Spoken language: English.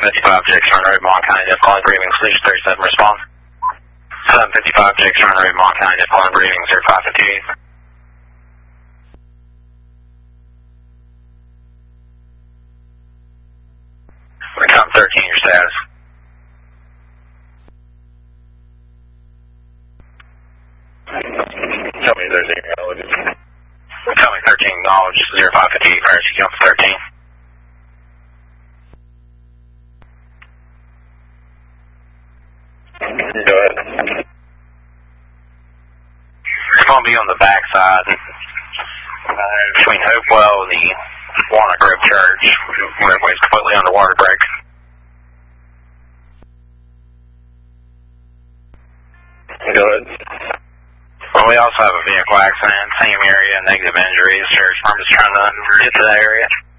755 Jackson Road, Mon County, Death Calling Breathing, Solution 37, respond. 755 Jackson Road, Mon County, Death Calling Breathing, 0558. Recom 13, your status. Tell me there's acknowledges. Recom 13, acknowledge 0558, emergency count 13. Go ahead. It's going to be on the backside between Hopewell and the Walnut Grove Church, where everybody's completely underwater break. Go ahead. Well, we also have a vehicle accident, same area, negative injuries. Search firm is trying to get to that area.